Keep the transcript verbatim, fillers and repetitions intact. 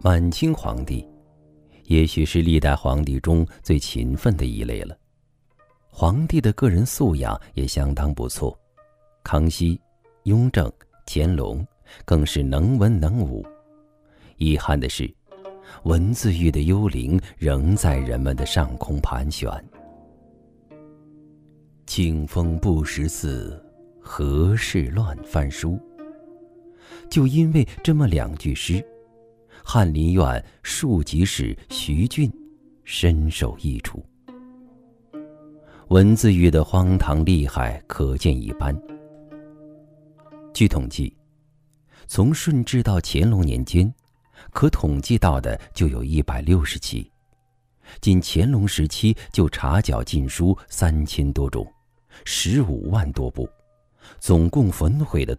满清皇帝也许是历代皇帝中最勤奋的一类了，皇帝的个人素养也相当不错。康熙、雍正、乾隆更是能文能武。遗憾的是，文字狱的幽灵仍在人们的上空盘旋。清风不识字，何事乱翻书。就因为这么两句诗，翰林院庶吉士徐俊深受益处。文字狱的荒唐厉害可见一斑。据统计，从顺治到乾隆年间，可统计到的就有一百六十起，仅乾隆时期就查缴禁书三千多种，十五万多部，总共焚毁的